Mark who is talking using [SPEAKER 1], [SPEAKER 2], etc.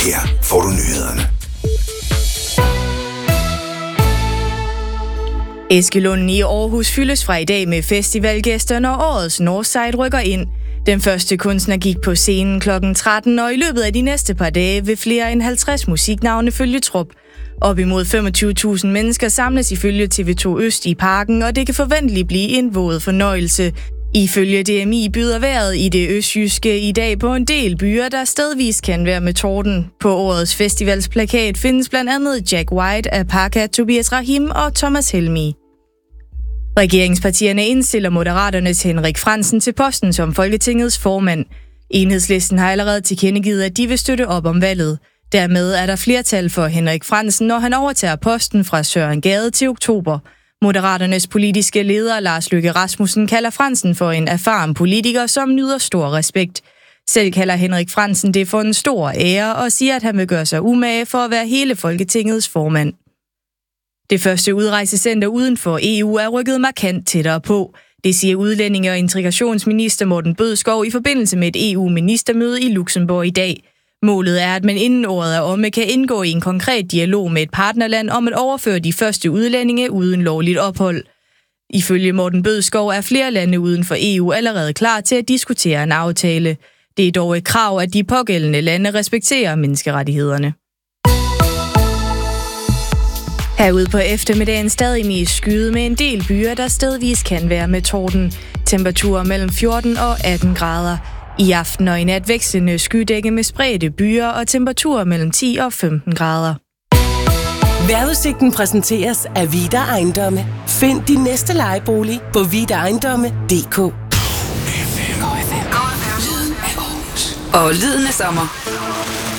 [SPEAKER 1] Her får du nyhederne.
[SPEAKER 2] Eskelund i Aarhus fyldes fra i dag med festivalgæster, når årets Northside rykker ind. Den første kunstner gik på scenen kl. 13, og i løbet af de næste par dage vil flere end 50 musiknavne følge trop. Op imod 25.000 mennesker samles ifølge TV2 Øst i parken, og det kan forventeligt blive en våd fornøjelse. Ifølge DMI byder vejret i det østjyske i dag på en del byer, der stedvis kan være med torden. På årets festivalsplakat findes blandt andet Jack White, Apaka, Tobias Rahim og Thomas Helmig. Regeringspartierne indstiller Moderaternes Henrik Frandsen til posten som Folketingets formand. Enhedslisten har allerede tilkendegivet, at de vil støtte op om valget. Dermed er der flertal for Henrik Frandsen, når han overtager posten fra Søren Gade til oktober. Moderaternes politiske leder Lars Løkke Rasmussen kalder Frandsen for en erfaren politiker, som nyder stor respekt. Selv kalder Henrik Frandsen det for en stor ære og siger, at han vil gøre sig umage for at være hele Folketingets formand. Det første udrejsecenter uden for EU er rykket markant tættere på. Det siger udlændinge- og integrationsminister Morten Bødskov i forbindelse med et EU-ministermøde i Luxembourg i dag. Målet er, at man inden året er omme kan indgå i en konkret dialog med et partnerland om at overføre de første udlændinge uden lovligt ophold. Ifølge Morten Bødskov er flere lande uden for EU allerede klar til at diskutere en aftale. Det er dog et krav, at de pågældende lande respekterer menneskerettighederne. Herude på eftermiddagen stadig mest skyet med en del byer, der stedvis kan være med torden. Temperaturer mellem 14 og 18 grader. I aften og i nat vekslende skydække med spredte byer og temperaturer mellem 10 og 15 grader.
[SPEAKER 3] Vejrudsigten præsenteres af Vida Ejendomme. Find din næste lejebolig på vidaejendomme.dk.
[SPEAKER 4] Og lyden af sommer.